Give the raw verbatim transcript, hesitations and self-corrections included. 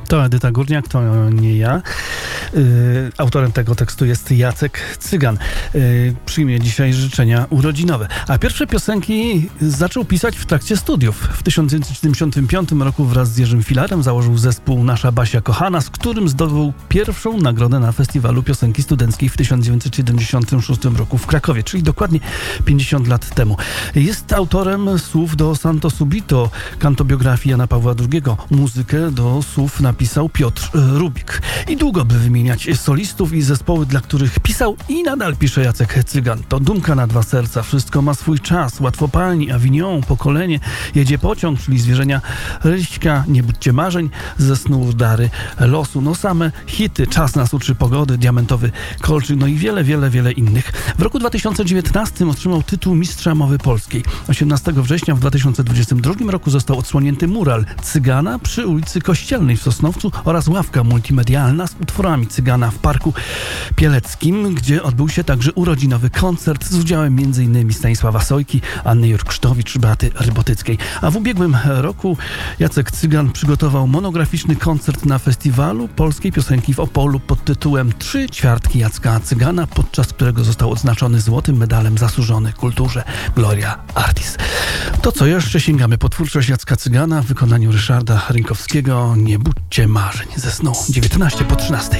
To Edyta Górniak, to nie ja. Yy, autorem tego tekstu jest Jacek Cygan. Yy, przyjmie dzisiaj życzenia urodzinowe. A pierwsze piosenki zaczął pisać w trakcie studiów. W tysiąc dziewięćset siedemdziesiątym piątym roku wraz z Jerzym Filarem założył zespół Nasza Basia Kochana, z którym zdobył pierwszą nagrodę na Festiwalu Piosenki Studenckiej w tysiąc dziewięćset siedemdziesiątym szóstym roku w Krakowie, czyli dokładnie pięćdziesiąt lat temu. Jest autorem słów do Santo Subito, kantobiografii Jana Pawła drugiego. Muzykę do słów napisał Piotr Rubik. I długo by wymieniać solistów i zespoły, dla których pisał i nadal pisze Jacek Cygan. To Dumka na dwa serca, Wszystko ma swój czas, Łatwopalni, Avignon, Pokolenie, Jedzie pociąg, czyli Zwierzenia Ryśka, Nie budźcie marzeń, Ze snów dary losu. No same hity, Czas nas uczy pogody, Diamentowy kolczyk, no i wiele, wiele, wiele innych. W roku dwa tysiące dziewiętnastym otrzymał tytuł Mistrza Mowy Polskiej. osiemnastego września w dwa tysiące dwudziestym drugim roku został odsłonięty mural Cygana przy ulicy Kościelnej w Sosnowcu oraz ławka multimedialna z utworami Cygana w Parku Pieleckim, gdzie odbył się także urodzinowy koncert z udziałem m.in. Stanisława Sojki, Anny Jurksztowicz, Beaty Rybotyckiej. A w ubiegłym roku Jacek Cygan przygotował monograficzny koncert na Festiwalu Polskiej Piosenki w Opolu pod tytułem Trzy ćwiartki Jacka Cygana, podczas którego został odznaczony złotym medalem zasłużony kulturze Gloria Artis. To co, jeszcze sięgamy po twórczość Jacka Cygana w wykonaniu Ryszarda Rynkowskiego. Nie budźcie marzeń ze snu. dziewiętnaście po trzynastej.